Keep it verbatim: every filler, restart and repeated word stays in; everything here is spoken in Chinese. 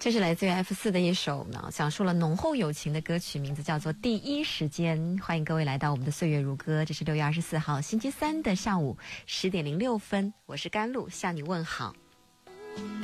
这是来自于 F 四 的一首呢，讲述了浓厚友情的歌曲，名字叫做《第一时间》。欢迎各位来到我们的岁月如歌，这是六月二十四号星期三的下午十点零六分，我是甘露，向你问好。